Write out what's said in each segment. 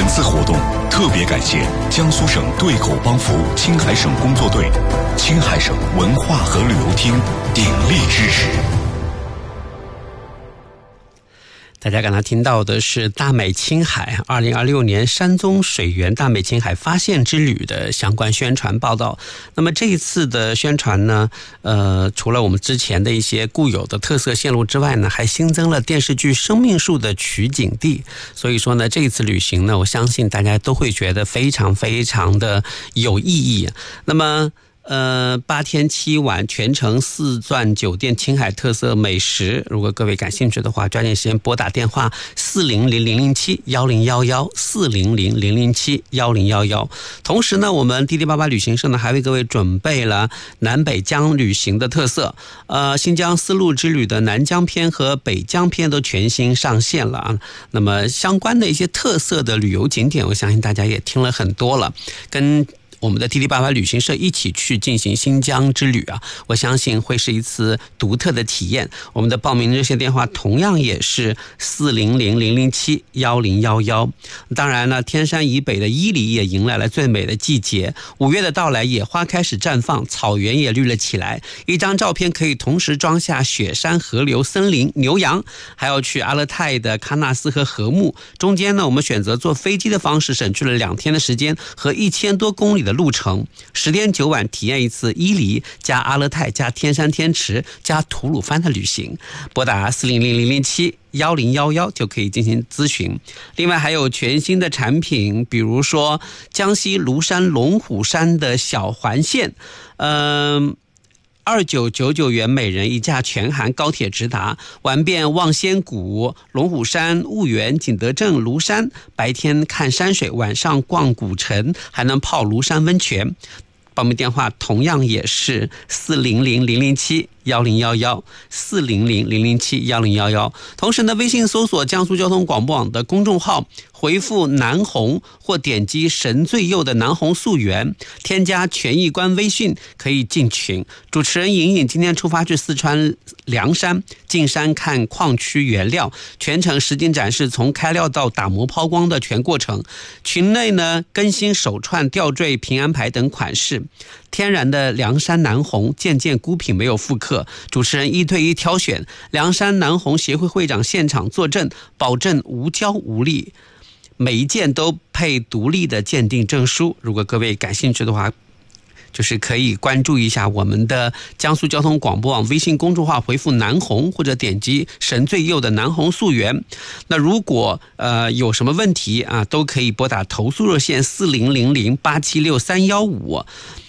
本次活动特别感谢江苏省对口帮扶青海省工作队、青海省文化和旅游厅鼎力支持。 大家刚才听到的是大美青海2026年山宗水源大美青海发现之旅的相关宣传报道。那么这一次的宣传呢，除了我们之前的一些固有的特色线路之外呢，还新增了电视剧《生命树》的取景地。所以说呢，这一次旅行呢，我相信大家都会觉得非常非常的有意义。那么8天7晚全程4钻酒店青海特色美食，如果各位感兴趣的话，抓紧时间拨打电话400-007-1011，400-007-1011。同时呢，我们滴滴爸爸旅行社呢还为各位准备了南北疆旅行的特色，新疆丝路之旅的南疆篇和北疆篇都全新上线了啊。那么相关的一些特色的旅游景点，我相信大家也听了很多了，跟我们的滴滴爸爸旅行社一起去进行新疆之旅啊，我相信会是一次独特的体验。我们的报名热线电话同样也是400-007-1011。当然了，天山以北的伊犁也迎来了最美的季节，5月的到来，野花开始绽放，草原也绿了起来。一张照片可以同时装下雪山、河流、森林、牛羊，还要去阿勒泰的喀纳斯和禾木。中间呢，我们选择坐飞机的方式，省去了2天的时间和1000多公里的路程，10天9晚体验一次伊犁加阿勒泰加天山天池加吐鲁番的旅行。拨打400-007-1011就可以进行咨询。另外还有全新的产品，比如说江西庐山龙虎山的小环线，2999元每人一架，全含高铁直达，玩遍望仙谷、龙虎山、婺源、景德镇、庐山，白天看山水，晚上逛古城，还能泡庐山温泉。报名电话同样也是400-007-1011，400-007-1011。同时呢，微信搜索江苏交通广播网的公众号，回复南红或点击神最右的南红溯源，添加权益官微信可以进群。主持人莹莹今天出发去四川凉山进山看矿区原料，全程实景展示从开料到打磨抛光的全过程。群内呢更新手串、吊坠、平安牌等款式。天然的凉山南红，件件孤品，没有复刻。主持人1对1挑选，凉山南红协会会长现场作证，保证无胶无粒，每一件都配独立的鉴定证书。如果各位感兴趣的话，就是可以关注一下我们的江苏交通广播网微信公众号，回复南红或者点击神最右的南红溯源。那如果有什么问题啊，都可以拨打投诉热线4000876315。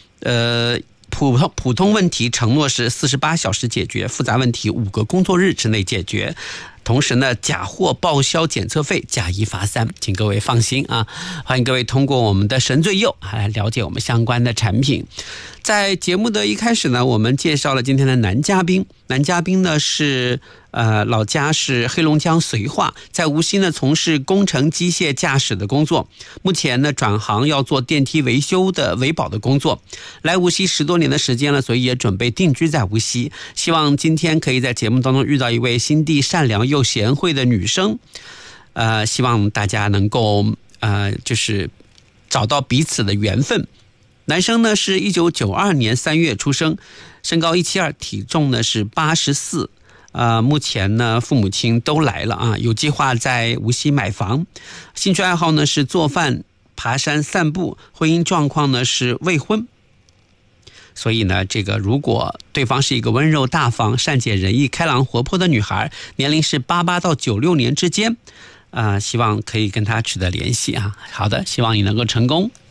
普通问题承诺是48小时解决，复杂问题5个工作日之内解决。同时呢，假货报销检测费假1罚3，请各位放心啊！欢迎各位通过我们的神最右来了解我们相关的产品。在节目的一开始呢，我们介绍了今天的男嘉宾。男嘉宾呢是老家是黑龙江绥化，在无锡呢从事工程机械驾驶的工作，目前呢转行要做电梯维修的维保的工作。来无锡10多年的时间了，所以也准备定居在无锡。希望今天可以在节目当中遇到一位心地善良又贤惠的女生，希望大家能够就是找到彼此的缘分。男生呢是1992年3月出生，身高172，体重呢是84。目前呢父母亲都来了啊，有计划在无锡买房。兴趣爱好呢是做饭、爬山、散步。婚姻状况呢是未婚。所以呢，这个如果对方是一个温柔大方、善解人意、开朗活泼的女孩，年龄是88到96年之间，希望可以跟她取得联系啊。好的，希望你能够成功。